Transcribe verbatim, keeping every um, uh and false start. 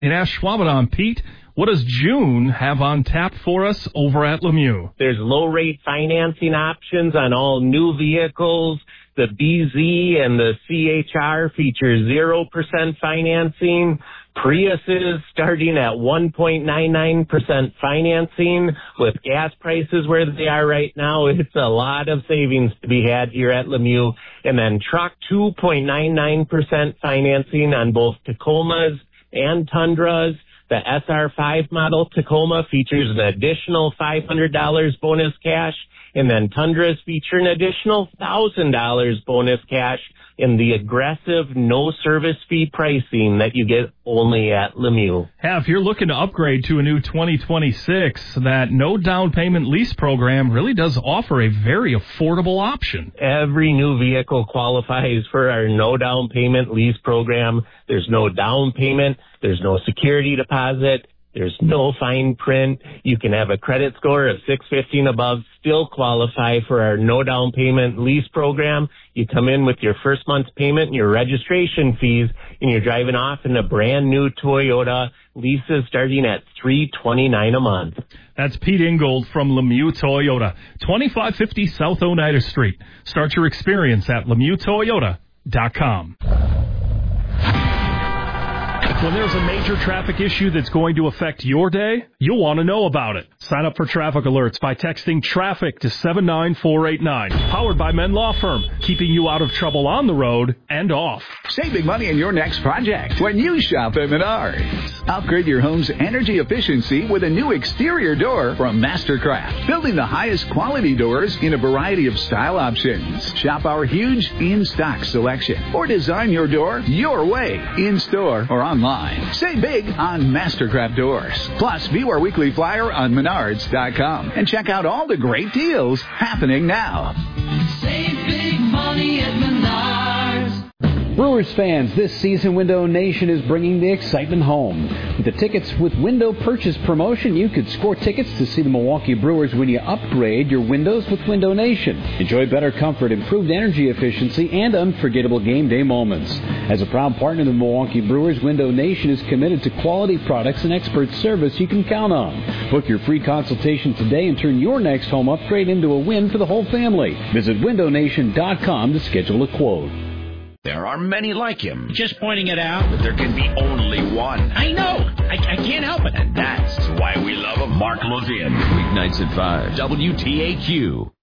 In Ashwaubenon, Pete, what does June have on tap for us over at Lemieux? There's low-rate financing options on all new vehicles. The B Z and the C H R feature zero percent financing. Priuses starting at one point nine nine percent financing. With gas prices where they are right now, it's a lot of savings to be had here at Lemieux. And then truck two point nine nine percent financing on both Tacomas and Tundras. The S R five model Tacoma features an additional five hundred dollars bonus cash, and then Tundras feature an additional one thousand dollars bonus cash in the aggressive no service fee pricing that you get only at Lemieux. Yeah, if you're looking to upgrade to a new twenty twenty-six, that no down payment lease program really does offer a very affordable option. Every new vehicle qualifies for our no down payment lease program. There's no down payment. There's no security deposit. There's no fine print. You can have a credit score of six fifty and above, still qualify for our no down payment lease program. You come in with your first month's payment and your registration fees, and you're driving off in a brand new Toyota. Leases starting at three hundred twenty-nine dollars a month. That's Pete Ingold from Lemieux Toyota, twenty-five fifty South Oneida Street. Start your experience at Lemieux Toyota dot com. When there's a major traffic issue that's going to affect your day, you'll want to know about it. Sign up for traffic alerts by texting TRAFFIC to seven nine four eight nine. Powered by Men Law Firm, keeping you out of trouble on the road and off. Save big money in your next project when you shop at Menards. Upgrade your home's energy efficiency with a new exterior door from Mastercraft. Building the highest quality doors in a variety of style options. Shop our huge in-stock selection. Or design your door your way, in-store or online. Save big on Mastercraft doors. Plus, view our weekly flyer on Menards dot com and check out all the great deals happening now. Save big money at Menards. Brewers fans, this season Window Nation is bringing the excitement home. With the Tickets with Window Purchase promotion, you could score tickets to see the Milwaukee Brewers when you upgrade your windows with Window Nation. Enjoy better comfort, improved energy efficiency, and unforgettable game day moments. As a proud partner of the Milwaukee Brewers, Window Nation is committed to quality products and expert service you can count on. Book your free consultation today and turn your next home upgrade into a win for the whole family. Visit Window Nation dot com to schedule a quote. There are many like him. Just pointing it out. But there can be only one. I know. I, I can't help it. And that's why we love him. Mark Levin. Weeknights at five. W T A Q.